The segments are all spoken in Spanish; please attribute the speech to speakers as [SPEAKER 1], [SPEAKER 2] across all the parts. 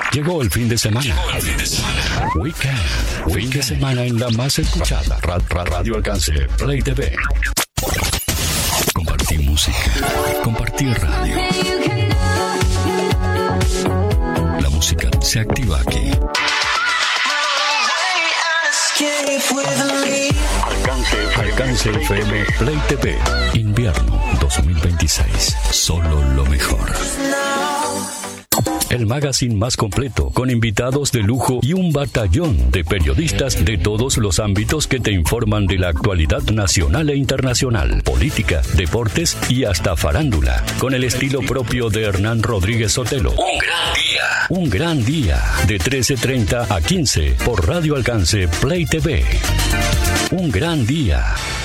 [SPEAKER 1] Llegó el fin de semana. Weekend. Fin de semana en la más escuchada. Radio Alcance Play TV. Compartir música. Compartir radio. La música se activa aquí. Alcance FM Play TV. Invierno 2026. Solo lo mejor. El magazine más completo, con invitados de lujo y un batallón de periodistas de todos los ámbitos que te informan de la actualidad nacional e internacional, política, deportes y hasta farándula, con el estilo propio de Hernán Rodríguez Sotelo. Un gran día. Un gran día, de 13:30 a 15 por Radio Alcance Play TV. Un gran día.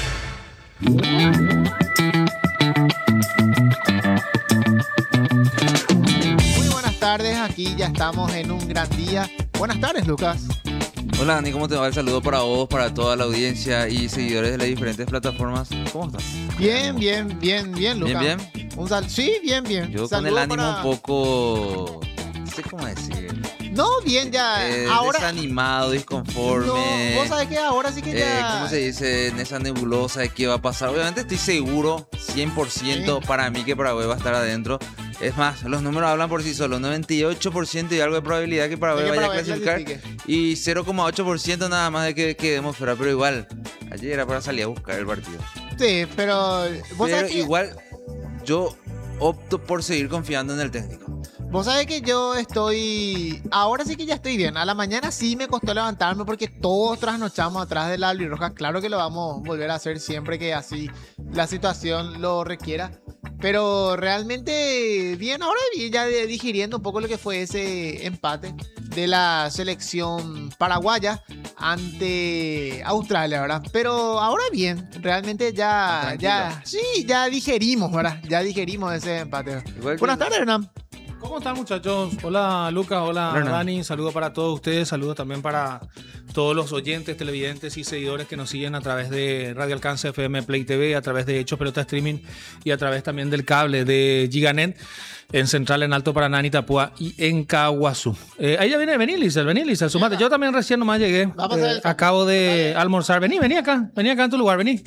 [SPEAKER 2] Tardes, aquí ya estamos en un gran día. Buenas tardes, Lucas.
[SPEAKER 3] Hola, Dani, ¿cómo te va? El saludo para vos, para toda la audiencia y seguidores de las diferentes plataformas. ¿Cómo estás?
[SPEAKER 2] Bien, Lucas.
[SPEAKER 3] ¿Bien?
[SPEAKER 2] Sí, bien.
[SPEAKER 3] Yo
[SPEAKER 2] Saludo
[SPEAKER 3] con el ánimo un poco... no sé cómo decir.
[SPEAKER 2] No, bien, ya. Ahora...
[SPEAKER 3] desanimado, disconforme.
[SPEAKER 2] No, vos sabés que ahora sí que ya...
[SPEAKER 3] ¿Cómo se dice? En esa nebulosa de qué va a pasar. Obviamente estoy seguro, 100%
[SPEAKER 2] sí,
[SPEAKER 3] para mí que Paraguay va a estar adentro. Es más, los números hablan por sí solos. 98% y algo de probabilidad que Paraguay vaya a clasificar. Y 0,8% nada más de que quedemos fuera. Pero igual, ayer era para salir a buscar el partido.
[SPEAKER 2] Sí, pero... ¿vos
[SPEAKER 3] pero
[SPEAKER 2] sabés que...
[SPEAKER 3] igual, yo opto por seguir confiando en el técnico.
[SPEAKER 2] Vos sabés que yo estoy... Ahora sí que ya estoy bien. A la mañana sí me costó levantarme porque todos trasnochamos atrás de la albirroja. Claro que lo vamos a volver a hacer siempre que así la situación lo requiera. Pero realmente bien, ahora ya digiriendo un poco lo que fue ese empate de la selección paraguaya ante Australia, ¿verdad? Pero ahora bien, realmente ya digerimos, ¿verdad? Ya digerimos ese empate. Buenas tardes, Hernán.
[SPEAKER 4] ¿Cómo están, muchachos? Hola, Lucas. Hola, Dani. Saludos para todos ustedes. Saludos también para todos los oyentes, televidentes y seguidores que nos siguen a través de Radio Alcance FM Play TV, a través de Hechos Pelota Streaming y a través también del cable de Giganet en Central, en Alto Paraná, en Itapúa y en Caguazú. Ahí ya vení, Lizel, sumate. Yo también recién nomás llegué. Acabo de almorzar. Vení acá en tu lugar, vení.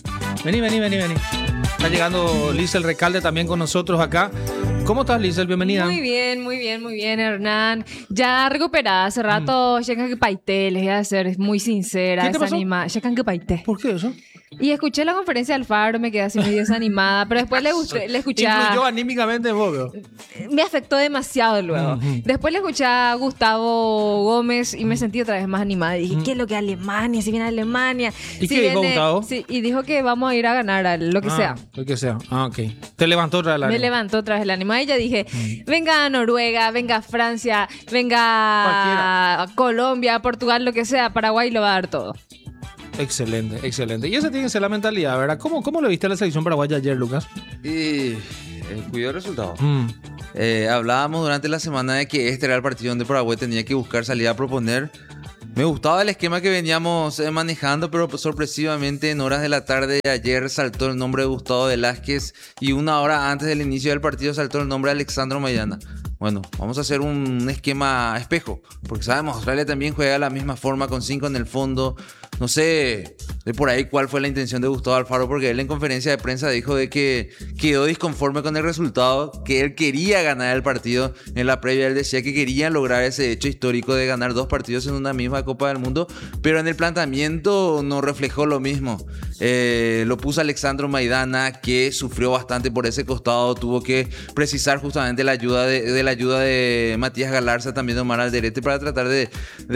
[SPEAKER 4] Está llegando Lizel Recalde también con nosotros acá. ¿Cómo estás, Lizel? Bienvenida.
[SPEAKER 5] Muy bien, Hernán. Ya recuperada. Hace rato, llegan que paité, les voy a ser muy sincera, desanimada. Llegan que paité.
[SPEAKER 4] ¿Por qué eso?
[SPEAKER 5] Y escuché la conferencia de Alfaro, me quedé así medio desanimada, pero después le escuché...
[SPEAKER 4] Influyó anímicamente en vos.
[SPEAKER 5] Me afectó demasiado luego. Después le escuché a Gustavo Gómez y me sentí otra vez más animada. Y dije, ¿qué es lo que Alemania? Si viene Alemania.
[SPEAKER 4] ¿Y qué dijo Gustavo?
[SPEAKER 5] Sí, y dijo que vamos a ir a ganar a lo que sea.
[SPEAKER 4] Lo que sea. Ok. Te levantó otra vez el ánimo.
[SPEAKER 5] Me levantó otra vez el ánimo. Ahí ya dije, venga Noruega, venga Francia, venga Colombia, Portugal, lo que sea, Paraguay lo va a dar todo.
[SPEAKER 4] Excelente. Y esa tiene que ser la mentalidad, ¿verdad? ¿Cómo lo viste a la selección paraguaya ayer, Lucas?
[SPEAKER 3] Cuidó el resultado. Hablábamos durante la semana de que este era el partido donde Paraguay tenía que buscar salir a proponer. Me gustaba el esquema que veníamos manejando, pero sorpresivamente en horas de la tarde de ayer saltó el nombre de Gustavo Velázquez y una hora antes del inicio del partido saltó el nombre de Alexandro Maidana. Bueno, vamos a hacer un esquema espejo, porque sabemos, Australia también juega de la misma forma, con 5 en el fondo. No sé de por ahí cuál fue la intención de Gustavo Alfaro, porque él en conferencia de prensa dijo de que quedó disconforme con el resultado, que él quería ganar el partido. En la previa él decía que quería lograr ese hecho histórico de ganar 2 partidos en una misma Copa del Mundo, pero en el planteamiento no reflejó lo mismo. Lo puso Alexandro Maidana, que sufrió bastante por ese costado, tuvo que precisar justamente la ayuda de Matías Galarza, también de Omar Alderete, para tratar de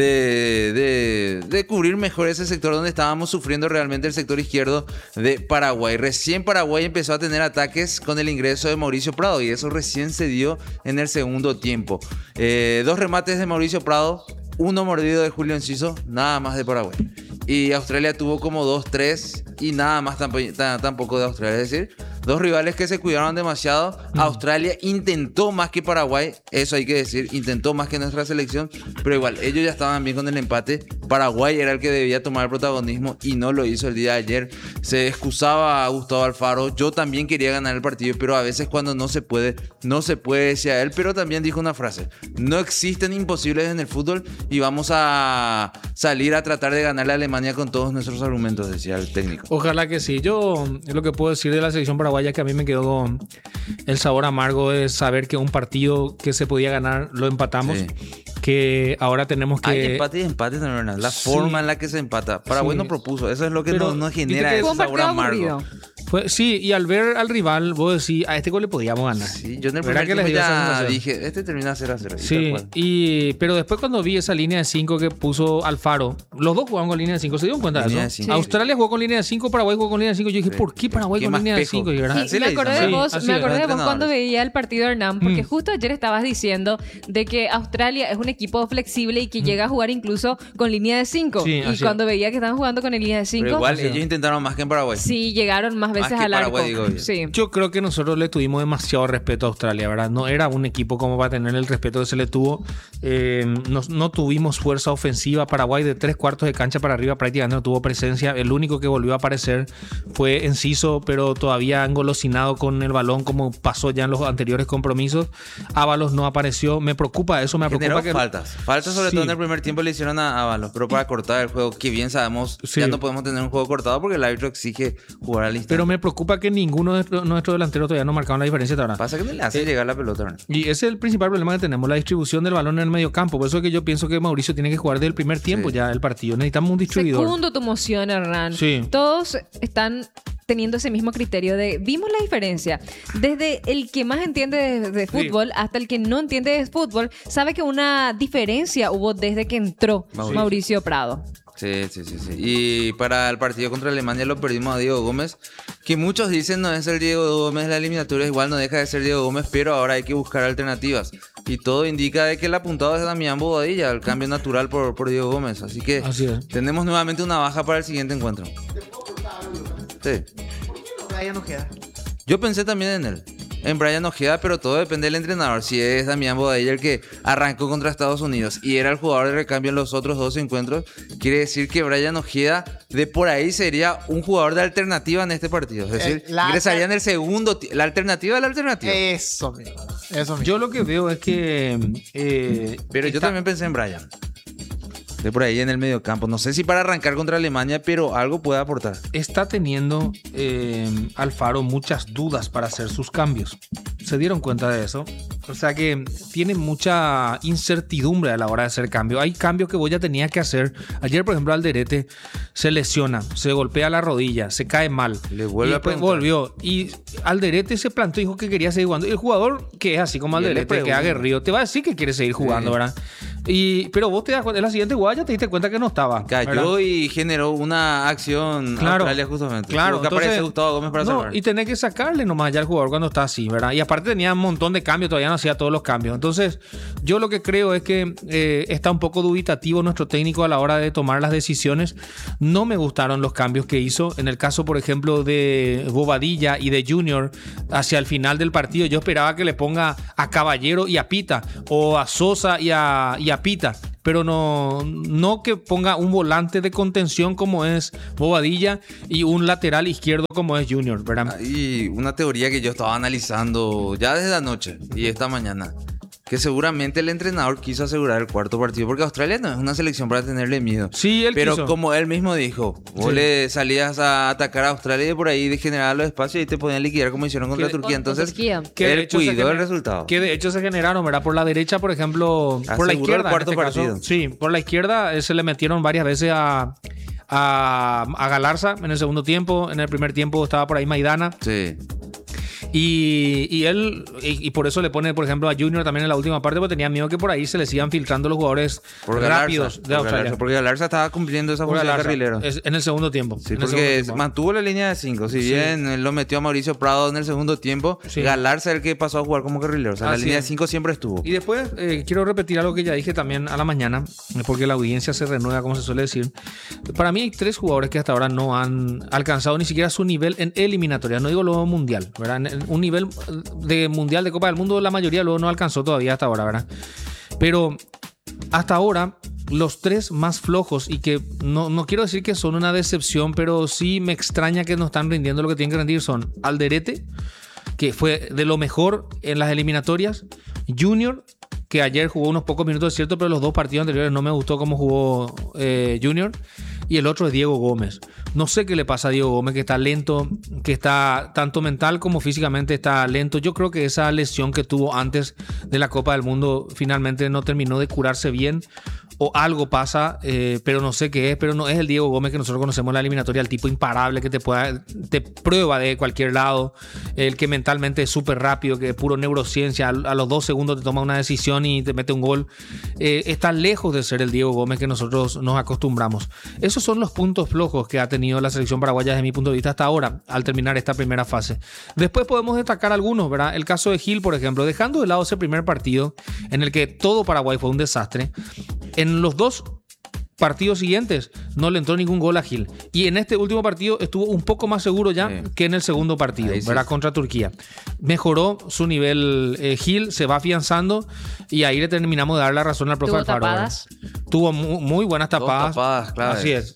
[SPEAKER 3] cubrir mejor ese sector donde estábamos sufriendo realmente, el sector izquierdo de Paraguay. Recién Paraguay empezó a tener ataques con el ingreso de Mauricio Prado, y eso recién se dio en el segundo tiempo. 2 remates de Mauricio Prado, 1 mordido de Julio Enciso, nada más de Paraguay. Y Australia tuvo como 2-3 y nada más tampoco de Australia. Es decir, 2 rivales que se cuidaron demasiado. Australia intentó más que Paraguay, eso hay que decir, intentó más que nuestra selección, pero igual, ellos ya estaban bien con el empate, Paraguay era el que debía tomar el protagonismo y no lo hizo el día de ayer. Se excusaba a Gustavo Alfaro. Yo también quería ganar el partido, pero a veces cuando no se puede, decía él. Pero también dijo una frase: no existen imposibles en el fútbol y vamos a salir a tratar de ganarle a Alemania con todos nuestros argumentos, decía el técnico.
[SPEAKER 4] Ojalá que sí. Yo lo que puedo decir de la selección paraguaya es que a mí me quedó el sabor amargo de saber que un partido que se podía ganar lo empatamos. Sí. Que ahora tenemos que...
[SPEAKER 3] Hay empate y empate, no, ¿verdad? La forma en la que se empata. Paraguay no propuso. Eso es lo que nos genera ese sabor amargo.
[SPEAKER 4] Sí, y al ver al rival, vos decís, a este gol le podíamos ganar.
[SPEAKER 3] Sí, yo en el primer tiempo ya dije, este termina 0-0.
[SPEAKER 4] Sí, pero después cuando vi esa línea de 5 que puso Alfaro, los dos jugaban con línea de 5, ¿se dieron cuenta de eso? Australia jugó con línea de 5, Paraguay jugó con línea de 5. Yo dije, ¿por qué Paraguay con línea de 5?
[SPEAKER 5] Me acordé de vos cuando veía el partido de Hernán, porque justo ayer estabas diciendo de que Australia es un equipo flexible y que llega a jugar incluso con línea de 5. Y cuando veía que estaban jugando con línea de 5...
[SPEAKER 3] Pero igual ellos intentaron más que en Paraguay.
[SPEAKER 5] Sí, llegaron más veces al arco.
[SPEAKER 4] Sí. Yo creo que nosotros le tuvimos demasiado respeto a Australia, ¿verdad? No era un equipo como para tener el respeto que se le tuvo. No tuvimos fuerza ofensiva. Paraguay de 3/4 de cancha para arriba prácticamente no tuvo presencia. El único que volvió a aparecer fue Enciso, pero todavía engolosinado con el balón, como pasó ya en los anteriores compromisos. Ábalos no apareció. Me preocupa eso.
[SPEAKER 3] Generó faltas sobre todo en el primer tiempo le hicieron a Ábalos, pero para cortar el juego, que bien sabemos, ya no podemos tener un juego cortado porque el árbitro exige jugar al instante.
[SPEAKER 4] Pero me preocupa que ninguno de nuestros delanteros todavía no marcaron la diferencia hasta ahora.
[SPEAKER 3] Pasa que no le hace llegar la pelota, ¿verdad?
[SPEAKER 4] Y ese es el principal problema que tenemos, la distribución del balón en el medio campo. Por eso es que yo pienso que Mauricio tiene que jugar desde el primer tiempo ya el partido. Necesitamos un distribuidor.
[SPEAKER 5] Segundo tu moción, Hernán. Sí. Todos están teniendo ese mismo criterio de... Vimos la diferencia. Desde el que más entiende de fútbol hasta el que no entiende de fútbol, sabe que una diferencia hubo desde que entró Mauricio Prado.
[SPEAKER 3] Sí. Y para el partido contra Alemania lo perdimos a Diego Gómez, que muchos dicen no es el Diego Gómez de la eliminatoria, igual no deja de ser Diego Gómez, pero ahora hay que buscar alternativas. Y todo indica de que el apuntado es Damián Bobadilla, el cambio natural por Diego Gómez. Así que tenemos nuevamente una baja para el siguiente encuentro. Sí.
[SPEAKER 2] ¿Por qué no Brian Ojeda?
[SPEAKER 3] Yo pensé también en Brian Ojeda, pero todo depende del entrenador. Si es Damián Bobadilla el que arrancó contra Estados Unidos y era el jugador de recambio en los otros dos encuentros, quiere decir que Brian Ojeda de por ahí sería un jugador de alternativa en este partido. Es decir, ingresaría en el segundo... La alternativa de la alternativa.
[SPEAKER 2] Eso mismo.
[SPEAKER 4] Yo lo que veo es que...
[SPEAKER 3] pero yo también pensé en Brian. De por ahí en el medio campo. No sé si para arrancar contra Alemania, pero algo puede aportar.
[SPEAKER 4] Está teniendo Alfaro muchas dudas para hacer sus cambios. ¿Se dieron cuenta de eso? O sea que tiene mucha incertidumbre a la hora de hacer cambios. Hay cambios que vos ya tenías que hacer. Ayer, por ejemplo, Alderete se lesiona, se golpea la rodilla, se cae mal.
[SPEAKER 3] Le vuelve a preguntar.
[SPEAKER 4] Volvió. Y Alderete se plantó y dijo que quería seguir jugando. Y el jugador, que es así como Alderete, que es aguerrido, te va a decir que quiere seguir jugando, ¿verdad? Pero vos te das cuenta, en la siguiente jugada ya te diste cuenta que no estaba.
[SPEAKER 3] Cayó, ¿verdad? Y generó una acción Australia justamente.
[SPEAKER 4] Claro,
[SPEAKER 3] que aparece Gustavo Gómez para salvar.
[SPEAKER 4] Y tenés que sacarle nomás ya al jugador cuando está así, ¿verdad? Y aparte tenía un montón de cambios, todavía no hacía todos los cambios. Entonces, yo lo que creo es que está un poco dubitativo nuestro técnico a la hora de tomar las decisiones. No me gustaron los cambios que hizo. En el caso, por ejemplo, de Bobadilla y de Junior, hacia el final del partido, yo esperaba que le ponga a Caballero y a Pita, o a Sosa y a Pita, pero no que ponga un volante de contención como es Bobadilla y un lateral izquierdo como es Junior, ¿verdad?
[SPEAKER 3] Hay una teoría que yo estaba analizando ya desde anoche y esta mañana, que seguramente el entrenador quiso asegurar el cuarto partido, porque Australia no es una selección para tenerle miedo.
[SPEAKER 4] Sí, él
[SPEAKER 3] pero
[SPEAKER 4] quiso.
[SPEAKER 3] Como él mismo dijo, vos le salías a atacar a Australia y de por ahí degenerar los espacios y te podían liquidar como hicieron contra Turquía. Entonces, él cuidó el resultado.
[SPEAKER 4] Que de hecho se generaron, ¿verdad? Por la derecha, por ejemplo, por la izquierda.
[SPEAKER 3] El cuarto partido.
[SPEAKER 4] Sí, por la izquierda se le metieron varias veces a Galarza en el segundo tiempo. En el primer tiempo estaba por ahí Maidana.
[SPEAKER 3] Sí.
[SPEAKER 4] Y él, y por eso le pone, por ejemplo, a Junior también en la última parte, porque tenía miedo que por ahí se le sigan filtrando los jugadores rápidos de Australia.
[SPEAKER 3] Porque Galarza estaba cumpliendo esa función de carrilero.
[SPEAKER 4] En el segundo tiempo.
[SPEAKER 3] Sí, porque mantuvo la línea de 5. Si bien él lo metió a Mauricio Prado en el segundo tiempo, Galarza es el que pasó a jugar como carrilero. O sea, la línea de 5 siempre estuvo.
[SPEAKER 4] Y después quiero repetir algo que ya dije también a la mañana, porque la audiencia se renueva, como se suele decir. Para mí hay 3 jugadores que hasta ahora no han alcanzado ni siquiera su nivel en eliminatoria. No digo luego mundial, ¿verdad? Un nivel de mundial, de Copa del Mundo, la mayoría luego no alcanzó todavía hasta ahora, ¿verdad? Pero hasta ahora los 3 más flojos y que no quiero decir que son una decepción, pero sí me extraña que no están rindiendo lo que tienen que rendir son Alderete, que fue de lo mejor en las eliminatorias, Junior, que ayer jugó unos pocos minutos, es cierto, pero los 2 partidos anteriores no me gustó cómo jugó Junior. Y el otro es Diego Gómez. No sé qué le pasa a Diego Gómez, que está lento, que está tanto mental como físicamente está lento. Yo creo que esa lesión que tuvo antes de la Copa del Mundo finalmente no terminó de curarse bien. O algo pasa, pero no sé qué es. Pero no es el Diego Gómez que nosotros conocemos en la eliminatoria, el tipo imparable que te prueba de cualquier lado, el que mentalmente es súper rápido, que es puro neurociencia, a los 2 segundos te toma una decisión y te mete un gol. Está lejos de ser el Diego Gómez que nosotros nos acostumbramos. Esos son los puntos flojos que ha tenido la selección paraguaya desde mi punto de vista hasta ahora, al terminar esta primera fase. Después podemos destacar algunos, ¿verdad? El caso de Gil, por ejemplo, dejando de lado ese primer partido en el que todo Paraguay fue un desastre. En los 2 partidos siguientes no le entró ningún gol a Gil. Y en este último partido estuvo un poco más seguro ya que en el segundo partido, ¿verdad? Contra Turquía. Mejoró su nivel Gil, se va afianzando y ahí le terminamos de dar la razón al profe Alfaro. Tuvo muy buenas tapadas.
[SPEAKER 3] 2 tapadas, claro.
[SPEAKER 4] Así es.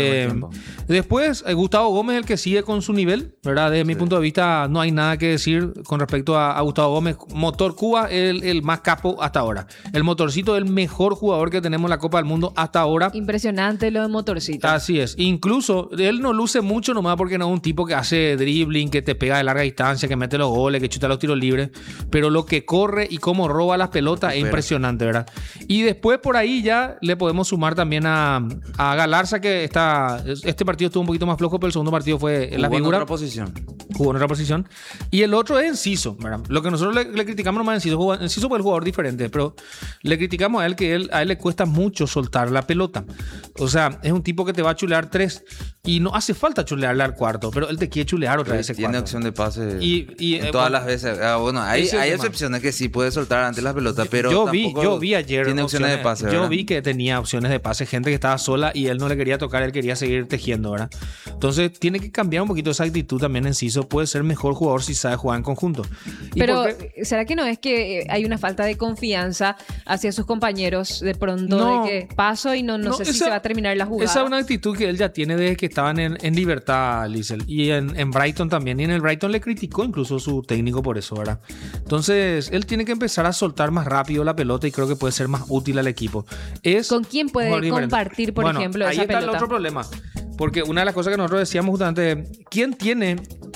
[SPEAKER 4] Después, Gustavo Gómez, el que sigue con su nivel, ¿verdad? Desde mi punto de vista, no hay nada que decir con respecto a Gustavo Gómez. Motor Cuba, el más capo hasta ahora. El Motorcito, el mejor jugador que tenemos en la Copa del Mundo hasta ahora.
[SPEAKER 5] Impresionante lo de Motorcito.
[SPEAKER 4] Así es. Incluso él no luce mucho nomás porque no es un tipo que hace dribbling, que te pega de larga distancia, que mete los goles, que chuta los tiros libres. Pero lo que corre y cómo roba las pelotas es impresionante, ¿verdad? Y después por ahí ya le podemos sumar también a Galarza, que este partido estuvo un poquito más flojo, pero el segundo partido fue en la figura. Jugó en otra posición. Y el otro es Enciso, ¿verdad? Lo que nosotros le criticamos nomás a Enciso. Enciso fue el jugador diferente, pero le criticamos a él que a él le cuesta mucho soltar la pelota. O sea, es un tipo que te va a chulear 3 y no hace falta chulearle al cuarto, pero él te quiere chulear otra vez.
[SPEAKER 3] Tiene opción de pase todas las veces. Bueno, hay excepciones que sí puede soltar antes la pelota, pero
[SPEAKER 4] yo vi ayer
[SPEAKER 3] tiene opciones de pase, ¿verdad?
[SPEAKER 4] Yo vi que tenía opciones de pase, gente que estaba sola y él no le quería tocar, él quería seguir tejiendo, ¿verdad? Entonces tiene que cambiar un poquito esa actitud también. Enciso puede ser mejor jugador si sabe jugar en conjunto.
[SPEAKER 5] Pero ¿será que no es que hay una falta de confianza hacia sus compañeros de pronto, de que paso y no sé si se va a terminar la jugada?
[SPEAKER 4] Esa es una actitud que él ya tiene desde que estaban en Libertad, Liesel, y en Brighton también. Y en el Brighton le criticó incluso su técnico por eso, ¿verdad? Entonces él tiene que empezar a soltar más rápido la pelota y creo que puede ser más útil al equipo.
[SPEAKER 5] ¿Con quién puede compartir, por ejemplo, esa pelota?
[SPEAKER 4] Ahí está el otro problema. Porque una de las cosas que nosotros decíamos justamente, ¿quién tiene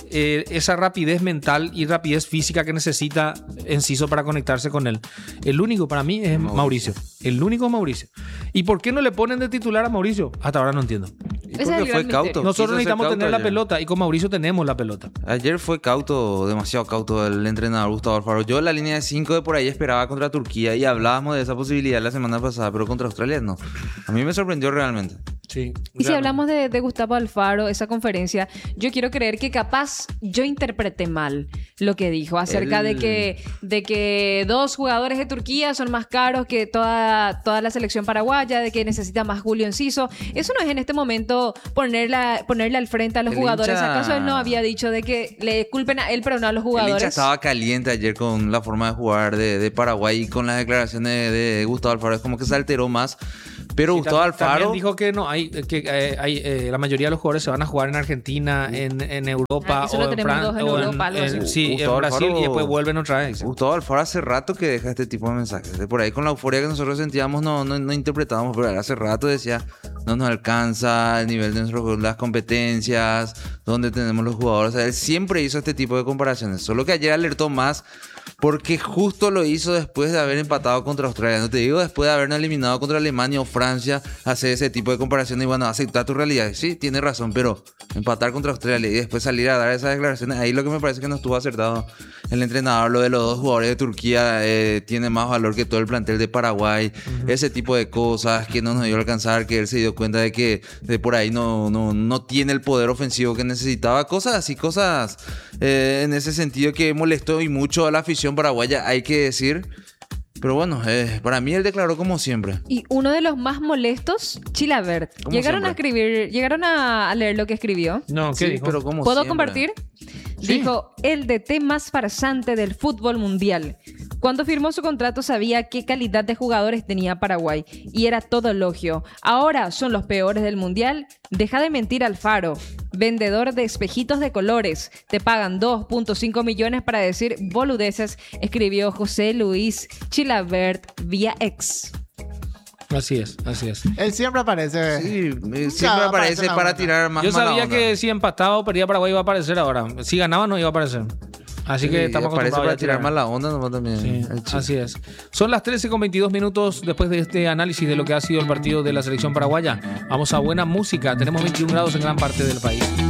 [SPEAKER 4] esa rapidez mental y rapidez física que necesita Enciso para conectarse con él? El único para mí es Mauricio. El único es Mauricio. ¿Y por qué no le ponen de titular a Mauricio? Hasta ahora no entiendo.
[SPEAKER 3] Porque fue cauto.
[SPEAKER 4] Nosotros necesitamos tener la pelota y con Mauricio tenemos la pelota.
[SPEAKER 3] Ayer fue cauto, demasiado cauto el entrenador Gustavo Alfaro. Yo en la línea de 5 de por ahí esperaba contra Turquía y hablábamos de esa posibilidad la semana pasada, pero contra Australia no. A mí me sorprendió realmente.
[SPEAKER 4] Sí,
[SPEAKER 5] y si hablamos de Gustavo Alfaro, esa conferencia, yo quiero creer que capaz yo interpreté mal lo que dijo acerca de que 2 jugadores de Turquía son más caros que toda la selección paraguaya, de que necesita más Julio Enciso. Eso no es en este momento ponerle al frente a los jugadores. ¿Acaso él no había dicho de que le culpen a él pero no a los jugadores?
[SPEAKER 3] El hincha estaba caliente ayer con la forma de jugar de Paraguay y con las declaraciones de Gustavo Alfaro. Es como que se alteró más. Pero Gustavo Alfaro
[SPEAKER 4] también dijo que no la mayoría de los jugadores se van a jugar en Argentina, en Europa o en Francia o en Brasil y después vuelven otra vez.
[SPEAKER 3] Gustavo Alfaro hace rato que deja este tipo de mensajes. De por ahí con la euforia que nosotros sentíamos no interpretábamos, pero hace rato decía no nos alcanza el nivel de las competencias, donde tenemos los jugadores. O sea, él siempre hizo este tipo de comparaciones, solo que ayer alertó más porque justo lo hizo después de haber empatado contra Australia. No te digo después de habernos eliminado contra Alemania o Francia, hacer ese tipo de comparaciones y bueno, aceptar tu realidad. Sí, tiene razón, pero empatar contra Australia y después salir a dar esas declaraciones, ahí lo que me parece que no estuvo acertado el entrenador. Lo de los 2 jugadores de Turquía tiene más valor que todo el plantel de Paraguay. Ese tipo de cosas que no nos dio a alcanzar, que él se dio cuenta de que de por ahí no tiene el poder ofensivo que necesitaba. Cosas en ese sentido que molestó y mucho a la afición paraguaya, hay que decir. Pero bueno, para mí él declaró como siempre.
[SPEAKER 5] Y uno de los más molestos, Chilavert. Llegaron a leer lo que escribió.
[SPEAKER 4] No, ¿qué dijo?
[SPEAKER 3] Pero como
[SPEAKER 5] ¿Puedo
[SPEAKER 3] siempre
[SPEAKER 5] compartir? Dijo, el DT más farsante del fútbol mundial. Cuando firmó su contrato sabía qué calidad de jugadores tenía Paraguay y era todo elogio. Ahora son los peores del mundial. Deja de mentir, Alfaro. Vendedor de espejitos de colores. Te pagan 2.5 millones para decir boludeces, escribió José Luis Chilabert vía X.
[SPEAKER 4] Así es, así es.
[SPEAKER 2] Él siempre aparece.
[SPEAKER 3] Sí, siempre aparece para tirar más.
[SPEAKER 4] Yo sabía que si empataba o perdía Paraguay iba a aparecer ahora. Si ganaba no iba a aparecer. Así que estamos acostumbrados
[SPEAKER 3] para tirar más la onda nomás también.
[SPEAKER 4] Sí, así es. Son las 13:22 después de este análisis de lo que ha sido el partido de la selección paraguaya. Vamos a buena música. Tenemos 21 grados en gran parte del país.